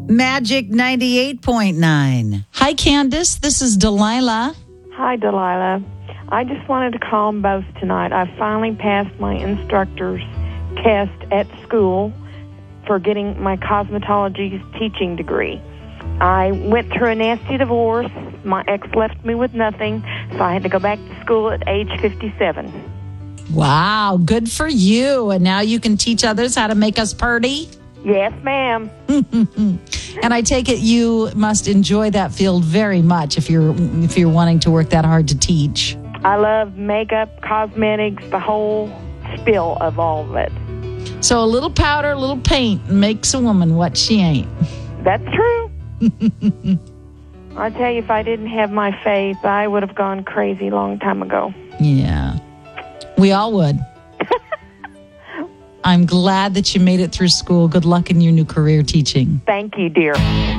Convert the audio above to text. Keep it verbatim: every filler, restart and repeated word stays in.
Magic ninety-eight point nine. Hi, Candace. This is Delilah. Hi, Delilah. I just wanted to call them both tonight. I finally passed my instructor's test at school for getting my cosmetology teaching degree. I went through a nasty divorce. My ex left me with nothing, so I had to go back to school at age fifty-seven. Wow, good for you. And now you can teach others how to make us purty? Yes, ma'am. And I take it you must enjoy that field very much if you're if you're wanting to work that hard to teach. I love makeup, cosmetics, the whole spill of all of it. So a little powder, a little paint makes a woman what she ain't. That's true. I tell you, if I didn't have my faith, I would have gone crazy a long time ago. Yeah, we all would. I'm glad that you made it through school. Good luck in your new career teaching. Thank you, dear.